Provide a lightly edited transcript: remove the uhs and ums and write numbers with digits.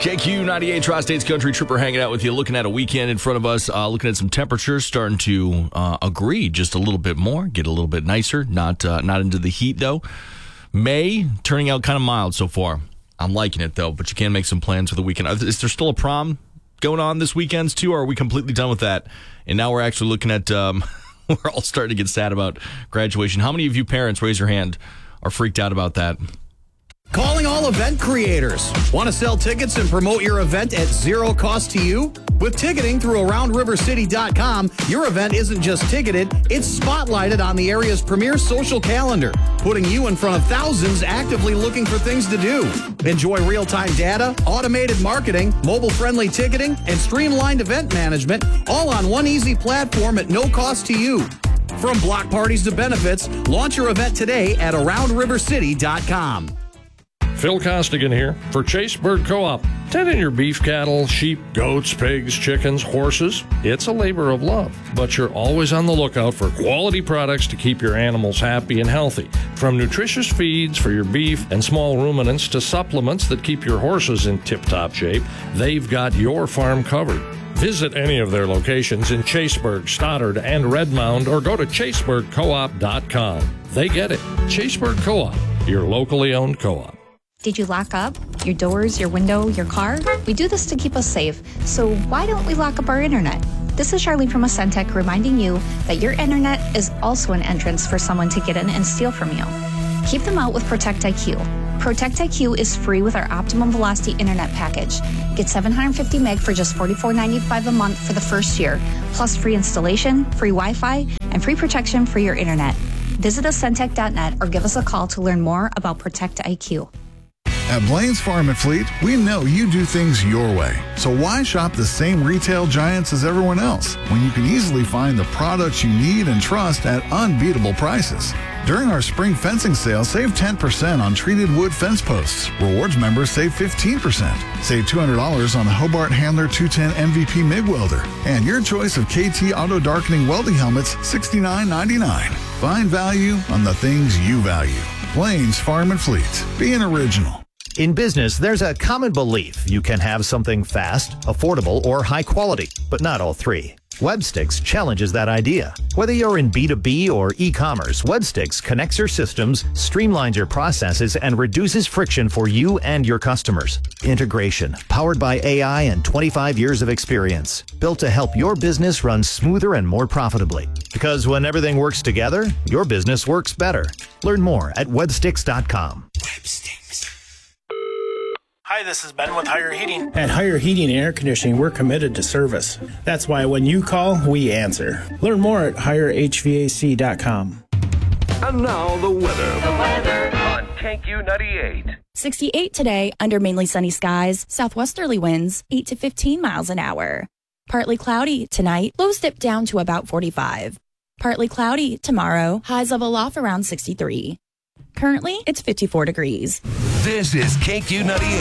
KQ 98 Tri-States Country Tripper hanging out with you, looking at a weekend in front of us, looking at some temperatures starting to agree just a little bit more, get a little bit nicer, not into the heat though. May turning out kind of mild so far. I'm liking it though, but you can make some plans for the weekend. Is there still a prom going on this weekend too, or are we completely done with that? And now we're actually looking at, we're all starting to get sad about graduation. How many of you parents, raise your hand, are freaked out about that? Calling all event creators. Want to sell tickets and promote your event at zero cost to you? With ticketing through AroundRiverCity.com, your event isn't just ticketed, it's spotlighted on the area's premier social calendar, putting you in front of thousands actively looking for things to do. Enjoy real-time data, automated marketing, mobile-friendly ticketing, and streamlined event management, all on one easy platform at no cost to you. From block parties to benefits, launch your event today at AroundRiverCity.com. Phil Costigan here for Chasebird Co-op. Tending your beef cattle, sheep, goats, pigs, chickens, horses, it's a labor of love. But you're always on the lookout for quality products to keep your animals happy and healthy. From nutritious feeds for your beef and small ruminants to supplements that keep your horses in tip-top shape, they've got your farm covered. Visit any of their locations in Chaseburg, Stoddard, and Redmond, or go to chaseburgcoop.com. They get it. Chaseburg Co-op, your locally owned co-op. Did you lock up your doors, your window, your car? We do this to keep us safe, so why don't we lock up our internet? This is Charlene from Ascentec reminding you that your internet is also an entrance for someone to get in and steal from you. Keep them out with Protect IQ. Protect IQ is free with our Optimum Velocity internet package. Get 750 meg for just $44.95 a month for the first year, plus free installation, free Wi-Fi, and free protection for your internet. Visit Ascentec.net or give us a call to learn more about Protect IQ. At Blaine's Farm and Fleet, we know you do things your way. So why shop the same retail giants as everyone else when you can easily find the products you need and trust at unbeatable prices? During our spring fencing sale, save 10% on treated wood fence posts. Rewards members save 15%. Save $200 on the Hobart Handler 210 MVP MIG welder. And your choice of KT Auto Darkening welding helmets, $69.99. Find value on the things you value. Blaine's Farm and Fleet. Be an original. In business, there's a common belief you can have something fast, affordable, or high quality, but not all three. Webstix challenges that idea. Whether you're in B2B or e-commerce, Webstix connects your systems, streamlines your processes, and reduces friction for you and your customers. Integration, powered by AI and 25 years of experience, built to help your business run smoother and more profitably. Because when everything works together, your business works better. Learn more at webstix.com. Webstix. Hi, this is Ben with Higher Heating. At Higher Heating and Air Conditioning, we're committed to service. That's why when you call, we answer. Learn more at HigherHVAC.com. And now the weather. On KQ 98. 68 today under mainly sunny skies, southwesterly winds 8 to 15 miles an hour. Partly cloudy tonight, lows dip down to about 45. Partly cloudy tomorrow, highs level off around 63. Currently, it's 54 degrees. This is KQ 98.